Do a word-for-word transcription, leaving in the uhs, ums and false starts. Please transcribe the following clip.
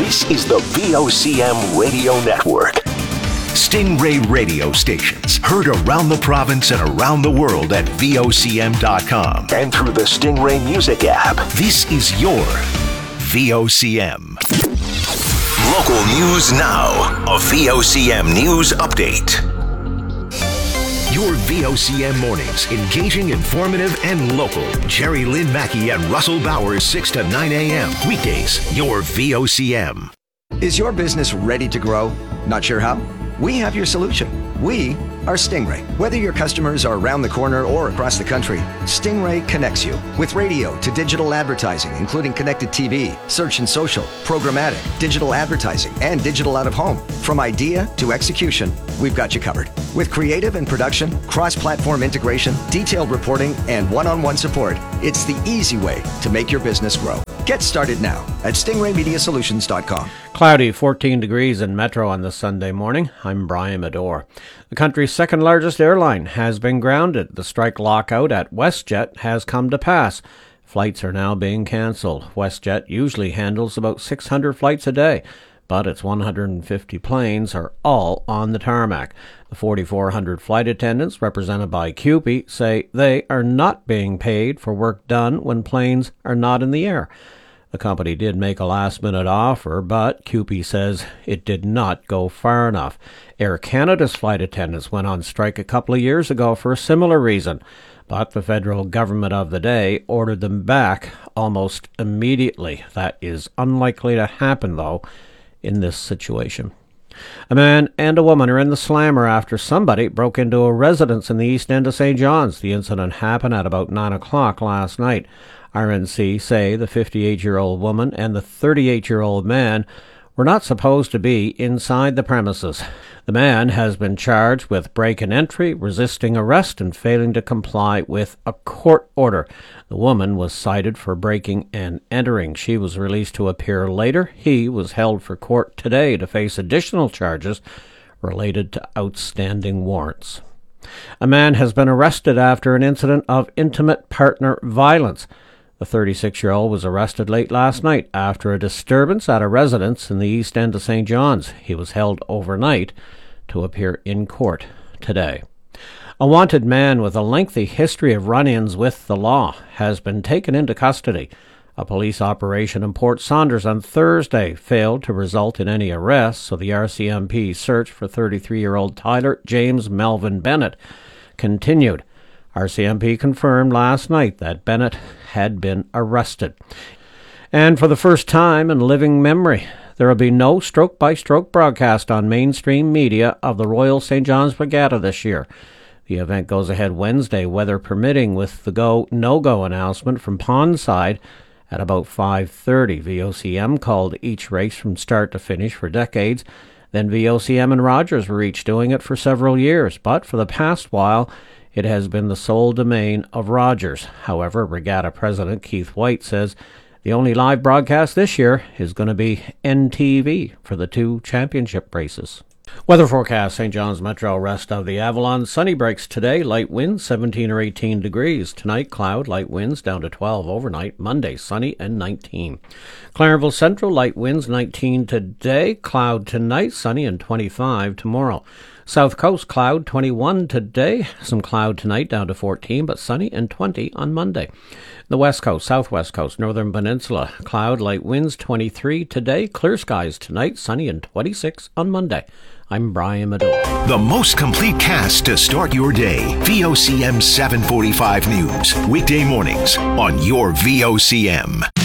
This is the V O C M Radio Network. Stingray radio stations heard around the province and around the world at V O C M dot com and through the Stingray Music app. This is your V O C M. Local news now. A V O C M News Update. Your V O C M mornings, engaging, informative, and local. Jerry Lynn Mackey and Russell Bowers, six to nine a.m. Weekdays, your V O C M. Is your business ready to grow? Not sure how? We have your solution. We are Stingray. Whether your customers are around the corner or across the country, Stingray connects you with radio to digital advertising, including connected T V, search and social, programmatic, digital advertising, and digital out of home. From idea to execution, we've got you covered. With creative and production, cross-platform integration, detailed reporting, and one-on-one support, it's the easy way to make your business grow. Get started now at stingray media solutions dot com. Cloudy, fourteen degrees in Metro on this Sunday morning. I'm Brian Medore. The country's second largest airline has been grounded. The strike lockout at WestJet has come to pass. Flights are now being cancelled. WestJet usually handles about six hundred flights a day, but its one hundred fifty planes are all on the tarmac. The forty-four hundred flight attendants, represented by C U P E, say they are not being paid for work done when planes are not in the air. The company did make a last-minute offer, but C U P E says it did not go far enough. Air Canada's flight attendants went on strike a couple of years ago for a similar reason, but the federal government of the day ordered them back almost immediately. That is unlikely to happen, though, in this situation. A man and a woman are in the slammer after somebody broke into a residence in the east end of Saint John's. The incident happened at about nine o'clock last night. R N C say the fifty-eight-year-old woman and the thirty-eight-year-old man were not supposed to be inside the premises. The man has been charged with break and entry, resisting arrest, and failing to comply with a court order. The woman was cited for breaking and entering. She was released to appear later. He was held for court today to face additional charges related to outstanding warrants. A man has been arrested after an incident of intimate partner violence. The thirty-six-year-old was arrested late last night after a disturbance at a residence in the east end of Saint John's. He was held overnight to appear in court today. A wanted man with a lengthy history of run-ins with the law has been taken into custody. A police operation in Port Saunders on Thursday failed to result in any arrests, so the R C M P search for thirty-three-year-old Tyler James Melvin Bennett continued. R C M P confirmed last night that Bennett had been arrested. And for the first time in living memory, there will be no stroke-by-stroke broadcast on mainstream media of the Royal Saint John's Regatta this year. The event goes ahead Wednesday, weather permitting, with the go, no-go announcement from Pondside at about five thirty. V O C M called each race from start to finish for decades. Then V O C M and Rogers were each doing it for several years, but for the past while, it has been the sole domain of Rogers. However, Regatta President Keith White says the only live broadcast this year is going to be N T V for the two championship races. Weather forecast: Saint John's Metro, rest of the Avalon. Sunny breaks today, light winds seventeen or eighteen degrees. Tonight, cloud, light winds down to twelve overnight. Monday, sunny and nineteen. Clarenville Central, light winds nineteen today, cloud tonight, sunny and twenty-five tomorrow. South Coast, cloud twenty-one today, some cloud tonight down to fourteen, but sunny and twenty on Monday. The West Coast, Southwest Coast, Northern Peninsula, cloud, light winds twenty-three today, clear skies tonight, sunny and twenty-six on Monday. I'm Brian Medore. The most complete cast to start your day. V O C M seven forty-five News. Weekday mornings on your V O C M.